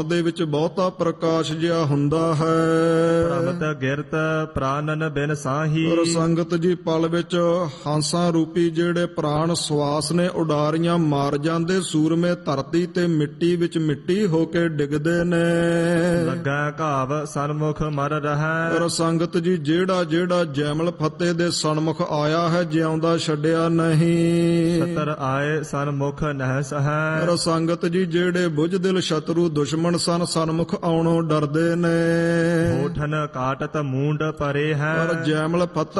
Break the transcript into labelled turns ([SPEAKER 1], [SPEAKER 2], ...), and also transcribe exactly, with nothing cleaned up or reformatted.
[SPEAKER 1] ਦੇ ਵਿੱਚ ਬਹੁਤਾ ਪ੍ਰਕਾਸ਼ ਜਿਹਾ ਹੁੰਦਾ ਹੈ।
[SPEAKER 2] ਭ੍ਰਮਤ ਗਿਰਤ ਪ੍ਰਾਨਨ ਬਿਨ ਸਾਹੀ।
[SPEAKER 1] ਔਰ ਸੰਗਤ ਜੀ ਪਲ ਵਿੱਚ ਹਾਂਸਾਂ ਰੂਪੀ ਜਿਹੜੇ ਪ੍ਰਾਣ ਸਵਾਸ ਨੇ ਉਡਾਰੀਆਂ ਮਾਰ ਜਾਂਦੇ, ਸੂਰਮੇ ਧਰਤੀ ਤੇ ਮਿੱਟੀ ਵਿੱਚ ਮਿੱਟੀ ਹੋ ਕੇ ਡਿੱਗਦੇ ਨੇ।
[SPEAKER 2] ਲੱਗਾ ਘਾਵ ਸਨਮੁਖ ਮਰ ਰਹਿ।
[SPEAKER 1] ਔਰ ਸੰਗਤ ਜੀ ਜਿਹੜਾ ਜਿਹੜਾ ਜੈਮਲ ਫਤਿਹ ਦੇ ਸਨਮੁਖ ਆਇਆ ਹੈ, ਜਿਉਂਦਾ ਛੱਡਿਆ ਨਹੀਂ।
[SPEAKER 2] ਸਤਰ ਆਏ ਸਨਮੁਖ ਨਹਿ ਸਹੈ।
[SPEAKER 1] ਔਰ ਸੰਗਤ ਜੀ ਜਿਹੜੇ ਬੁਝ ਦਿਲ ਸ਼ਤਰੂ ਦੁਸ਼ਮਣ ਸਨ, ਸਨਮੁਖ ਆਉਣੋਂ ਡਰਦੇ ਨੇ।
[SPEAKER 2] ਹੋਠਨ ਕਾਟਤ ਮੂੰਡ ਪਰੇ ਹੈ।
[SPEAKER 1] ਔਰ ਜੈਮਲ ਫਤਿਹ